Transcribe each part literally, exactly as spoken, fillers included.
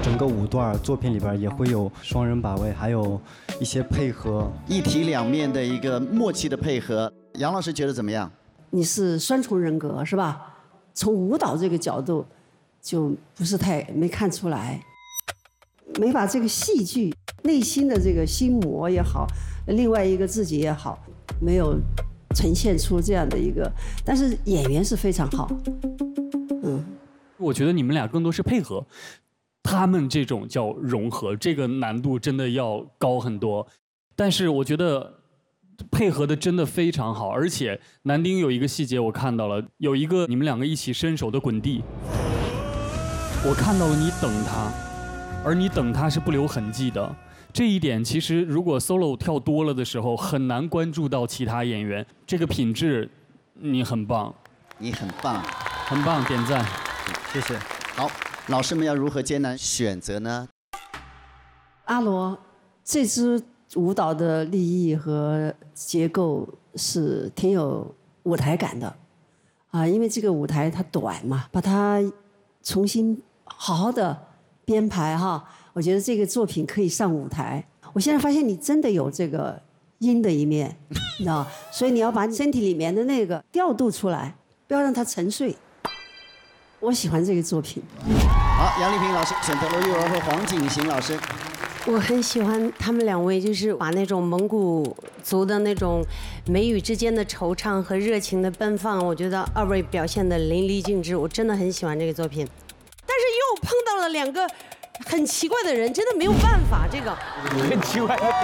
整个舞段作品里边也会有双人把位，还有一些配合， 一体两面的一个默契的配合。杨老师觉得怎么样？ 你是双重人格是吧？从舞蹈这个角度，就不是太没看出来，没把这个戏剧内心的这个心魔也好，另外一个自己也好，没有呈现出这样的一个，但是演员是非常好。嗯， 我觉得你们俩更多是配合，他们这种叫融合，这个难度真的要高很多。但是我觉得配合的真的非常好，而且男丁有一个细节我看到了，有一个你们两个一起伸手的滚地，我看到了你等他，而你等他是不留痕迹的。这一点其实如果 solo 跳多了的时候，很难关注到其他演员。这个品质，你很棒， 你很棒， 很棒，点赞， 谢谢。 好，老师们要如何艰难选择呢？ 阿罗这支舞蹈的立意和结构是挺有舞台感的，啊，因为这个舞台它短嘛，把它重新好好的编排哈。我觉得这个作品可以上舞台。我现在发现你真的有这个阴的一面，你知道，所以你要把身体里面的那个调度出来，不要让它沉睡。我喜欢这个作品。 好，杨丽萍老师选择罗玉儿和黄景行老师。 我很喜欢他们两位，就是把那种蒙古族的那种眉宇之间的惆怅和热情的奔放，我觉得二位表现的淋漓尽致，我真的很喜欢这个作品。但是又碰到了两个很奇怪的人，真的没有办法，这个很奇怪的人。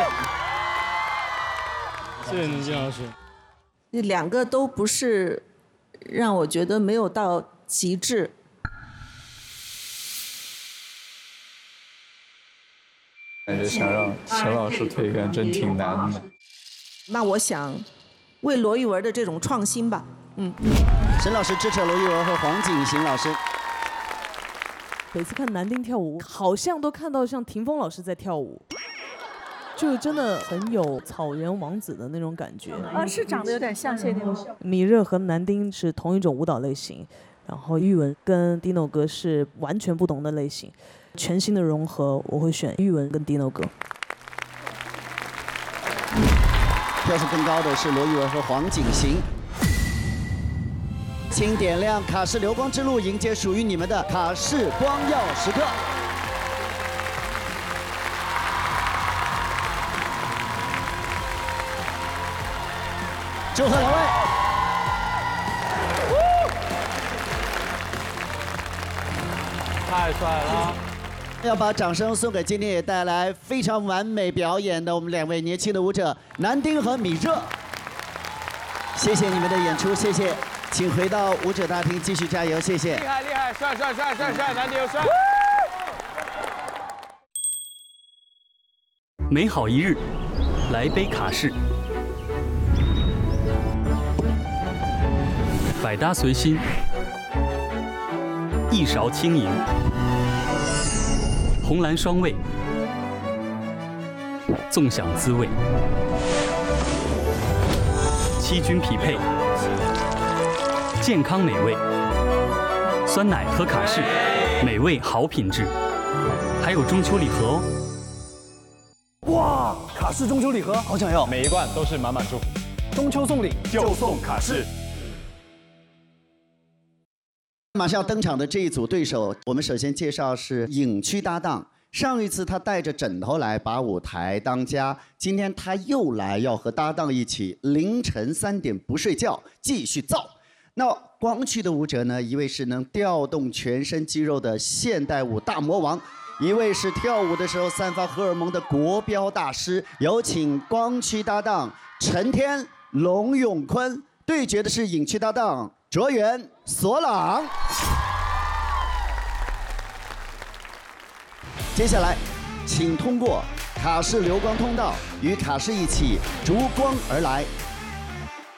谢谢您，金老师。 这两个都不是让我觉得没有到极致。 感觉想让陈老师推杆真挺难的。 那我想为罗玉文的这种创新吧，嗯。 沈老师支持罗玉文和黄景行老师。 每次看男丁跳舞，好像都看到像霆锋老师在跳舞，就真的很有草原王子的那种感觉。 啊，是长得有点像谢霆锋。 米热和男丁是同一种舞蹈类型，然后玉文跟 Dino 哥是完全不同的类型，全新的融合，我会选玉文跟 Dino 哥。 票数更高的是罗玉儿和黄景行。请点亮卡式流光之路，迎接属于你们的卡式光耀时刻。祝贺两位！ 太帅了！ 要把掌声送给今天也带来非常完美表演的我们两位年轻的舞者男丁和米热。谢谢你们的演出，谢谢。请回到舞者大厅继续加油，谢谢。 厉害厉害，帅帅帅帅帅，男丁又帅。 美好一日，来杯卡式。百搭随心，一勺轻盈，红蓝双味，纵享滋味，七军匹配，健康美味，酸奶和卡式，美味好品质，还有中秋礼盒哦。 哇，卡式中秋礼盒好想要， 每一罐都是满满祝福。 中秋送礼就送卡式。 马上要登场的这一组对手，我们首先介绍是影区搭档。上一次他带着枕头来把舞台当家，今天他又来要和搭档一起凌晨三点不睡觉继续造。那光区的舞者呢，一位是能调动全身肌肉的现代舞大魔王，一位是跳舞的时候散发荷尔蒙的国标大师。有请光区搭档陈天、龙永坤对决的是影区搭档卓源、索朗。接下来，请通过卡式流光通道与卡式一起逐光而来，